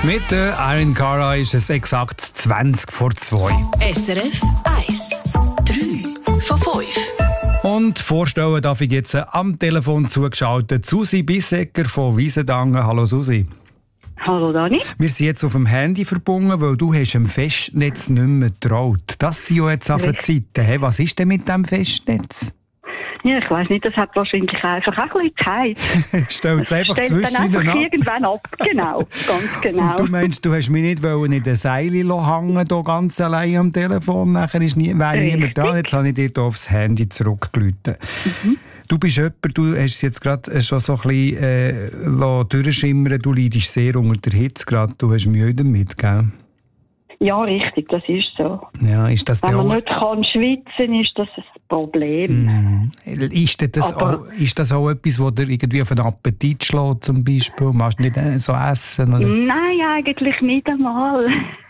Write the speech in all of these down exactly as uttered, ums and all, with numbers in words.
Mit der Iron Cara ist es exakt zwanzig vor zwei. S R F eins. drei von fünf. Und vorstellen darf ich jetzt am Telefon zugeschaltet Susi Bissecker von Wiesendangen. Hallo Susi. Hallo Dani. Wir sind jetzt auf dem Handy verbunden, weil du hast dem Festnetz nicht mehr getraut. Das sind ja jetzt auf der Zeiten. Hey, was ist denn mit dem Festnetz? Ja, ich weiss nicht, das hat wahrscheinlich einfach auch ein bisschen Zeit. Stellt es einfach zwischen dann einfach ab. irgendwann ab. Genau, ganz genau. Und du meinst, du hast mich nicht wollen in den Seilen hängen, hier ganz allein am Telefon. Nachher ist nie, wäre niemand da. Jetzt habe ich dir hier aufs Handy zurückgerufen. Mhm. Du bist jemand, du hast es jetzt gerade schon so ein bisschen äh, durchschimmern, du leidest sehr unter der Hitze gerade. Du hast Mühe damit, gell? Ja, richtig, das ist so. Ja, ist das Wenn man auch... nicht kann schwitzen, ist das ein Problem. Mm. Ist, das auch, ist das auch etwas, das dir irgendwie auf den Appetit schlägt, zum Beispiel? Machst du nicht so essen? Oder? Nein, eigentlich nicht einmal.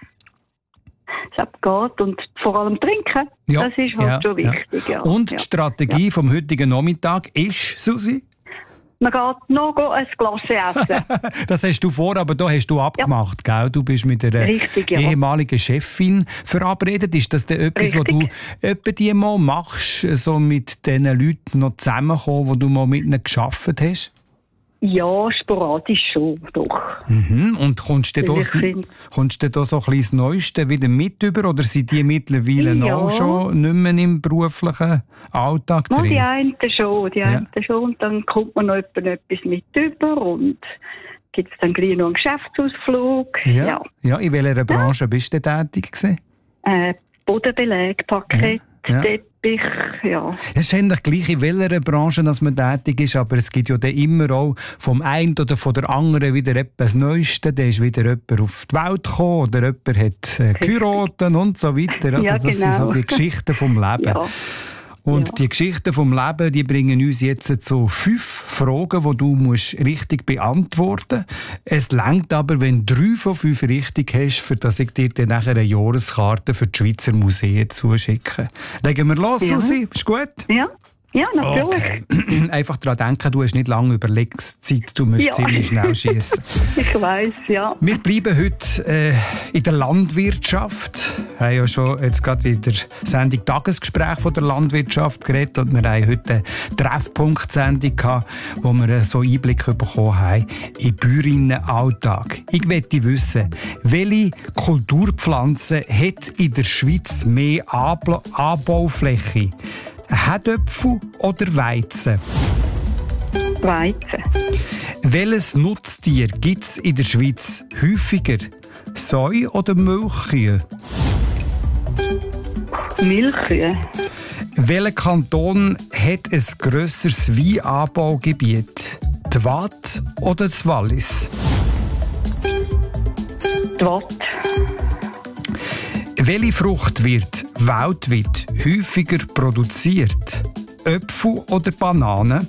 Es geht und vor allem trinken, ja, das ist halt ja, schon wichtig. Ja. Ja. Und die ja. Strategie ja. vom heutigen Nachmittag ist, Susi? Man geht noch ein Glas essen. Das hast du vor, aber da hast du abgemacht, ja. Gell? Du bist mit einer Richtig, ja. ehemaligen Chefin verabredet. Ist das denn etwas, was du etwa die mal machst, so mit diesen Leuten noch zusammenkommen, wo du mal mit ihnen gearbeitet hast? Ja, sporadisch schon, doch. Mhm. Und kommst du da so ein bisschen das Neueste wieder mit über? Oder sind die mittlerweile ja. auch schon nicht mehr im beruflichen Alltag drin? Ja, die einen schon, die ja. einen schon. Und dann kommt man noch etwas mit über und gibt es dann gleich noch einen Geschäftsausflug. Ja, ja. ja in welcher Branche ja. bist du tätig gewesen? Äh, Bodenbeleg, Parkett, ja. Ja. Teppich, ja. Es ist eigentlich gleich, in welcher Branche dass man tätig ist, aber es gibt ja dann immer auch vom einen oder von der anderen wieder etwas Neuestes. Da ist wieder jemand auf die Welt gekommen oder jemand hat äh, geheiratet und so weiter. Ja, das genau. sind so die Geschichten vom Leben. Ja. Und ja. die Geschichten vom Leben, die bringen uns jetzt zu fünf Fragen, die du musst richtig beantworten musst. Es reicht aber, wenn du drei von fünf richtig hast, für dass ich dir dann nachher eine Jahreskarte für die Schweizer Museen zuschicke. Legen wir los, ja. Susi? Ist gut? Ja. Ja, natürlich. Okay. Einfach daran denken, du hast nicht lange Überlegungszeit, du musst ja. ziemlich schnell schießen. Ich weiss, ja. Wir bleiben heute äh, in der Landwirtschaft. Wir haben ja schon jetzt gerade in der Sendung Tagesgespräch von der Landwirtschaft geredet und wir haben heute eine Treffpunkt-Sendung gehabt, wo wir so Einblick bekommen haben in den Bäuerinnenalltag. Ich möchte wissen, welche Kulturpflanze hat in der Schweiz mehr Anbla- Anbaufläche? Herdöpfel oder Weizen? Weizen. Welches Nutztier gibt es in der Schweiz häufiger? Säu oder Milchkühe? Milchkühe. Welcher Kanton hat ein grösseres Weinanbaugebiet? Die Waadt oder das Wallis? Die Waadt. Welche Frucht wird weltweit häufiger produziert? Äpfel oder Bananen?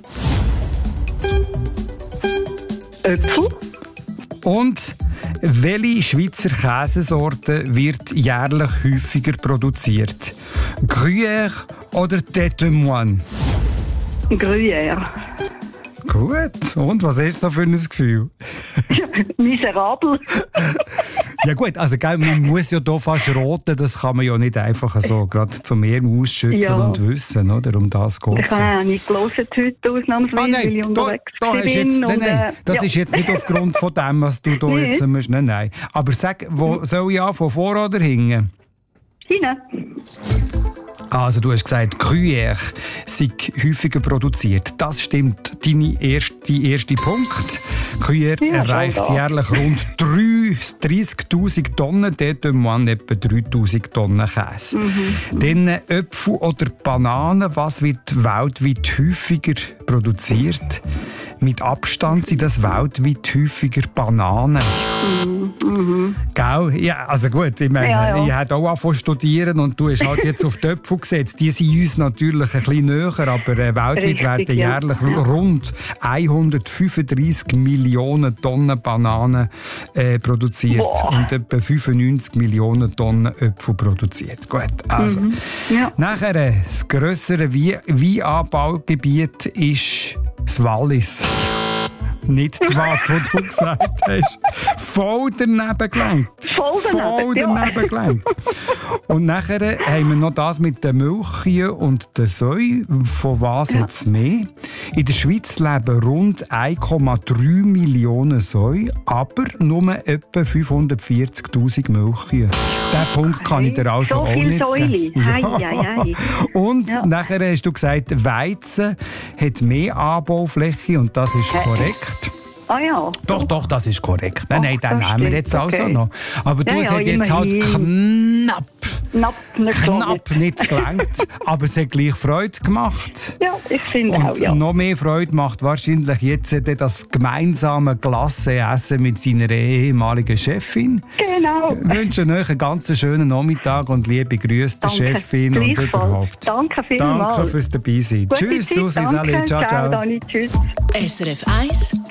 Äpfel. Und welche Schweizer Käsesorte wird jährlich häufiger produziert? Gruyère oder Tête de Moine? Gruyère. Gut. Und was ist so für ein Gefühl? Miserabel. Ja gut, also gell, man muss ja hier fast roten, das kann man ja nicht einfach so gerade zum Meer ausschütteln ja. und wissen, oder? Um das geht es. Ich habe ja nicht gelesen heute ausnahmsweise, ah, nein, weil ich unterwegs da, da ist jetzt, nein, nein, das ja. ist jetzt nicht aufgrund von dem, was du da nee. jetzt musst. Nein, nein. Aber sag, wo soll ich anfangen, vor oder hinten? Hinten. Also du hast gesagt, Gruyère sei häufiger produziert. Das stimmt. Dein erste, erste Punkt. Gruyère ja, erreicht jährlich rund dreißigtausend Tonnen, dort haben wir etwa dreitausend Tonnen Käse. Mhm. Dann Äpfel oder Bananen, was wird weltweit häufiger produziert? Mit Abstand sind das weltweit häufiger Bananen. Mhm. Gell? Ja, also gut, ich meine, ja, ja. ich habe auch angefangen zu studieren und du hast halt jetzt auf die Äpfel gesetzt. Die sind uns natürlich ein bisschen näher, aber äh, weltweit Richtig, werden jährlich ja. rund hundertfünfunddreißig Millionen Tonnen Bananen äh, produziert Boah. und etwa fünfundneunzig Millionen Tonnen Äpfel produziert. Gut, also. Mhm. Ja. Nachher, äh, das grössere Weinanbaugebiet ist das Wallis. nicht die Watte, die du gesagt hast. Voll daneben gelangt. Voll daneben, Voll daneben ja. gelangt. Und nachher haben wir noch das mit den Milchkühen und den Säu. Von was Ja. hat es mehr? In der Schweiz leben rund eins Komma drei Millionen Säu, aber nur etwa fünfhundertvierzigtausend Milchkühe. Diesen Punkt kann ich dir also so auch viel nicht Säule. geben. Hei, hei, hei. Und Ja. nachher hast du gesagt, Weizen hat mehr Anbaufläche und das ist korrekt. Ah ja. Doch, doch, das ist korrekt. Nein, Ach, nein, den das nehmen wir stimmt, jetzt also okay. noch. Aber du, Ja, es ja, hat jetzt halt immerhin. knapp, Knapp nicht knapp gelangt. nicht gelangt, aber es hat gleich Freude gemacht. Ja, ich finde auch, Und ja. noch mehr Freude macht wahrscheinlich jetzt das gemeinsame Glasse-Essen mit seiner ehemaligen Chefin. Genau. Ich wünsche euch einen ganz schönen Nachmittag und liebe Grüße der Danke. Chefin und Gleichfalls. überhaupt. Danke vielmals. Danke fürs Dabeisein. Gute Tschüss, Zeit, Susi, danke. Sally. Ciao, Ciao, ciao. Dani. Tschüss. S R F eins